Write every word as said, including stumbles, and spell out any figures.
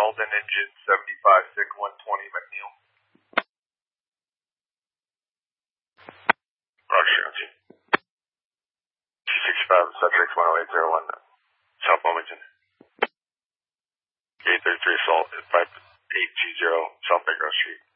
Alden engine seventy-five sick one twenty McNeil. Roger, Jonesy. T sixty-five, Suffolk one oh eight zero one, South Wilmington. eight thirty-three assault at five eight two zero South Bay Grove Street.